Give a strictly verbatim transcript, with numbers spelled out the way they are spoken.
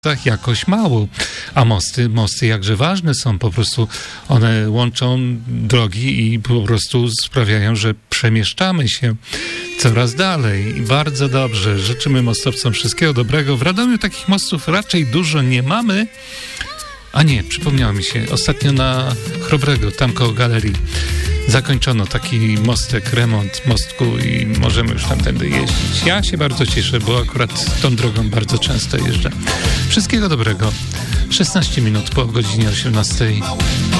tak jakoś mało, a mosty, mosty jakże ważne są, po prostu one łączą drogi i po prostu sprawiają, że przemieszczamy się coraz dalej i bardzo dobrze. Życzymy mostowcom wszystkiego dobrego. W Radomiu takich mostów raczej dużo nie mamy, a nie, przypomniało mi się, ostatnio na Chrobrego, tam koło galerii, zakończono taki mostek, remont mostku i możemy już tamtędy jeździć. Ja się bardzo cieszę, bo akurat tą drogą bardzo często jeżdżę. Wszystkiego dobrego. szesnaście minut po godzinie osiemnastej.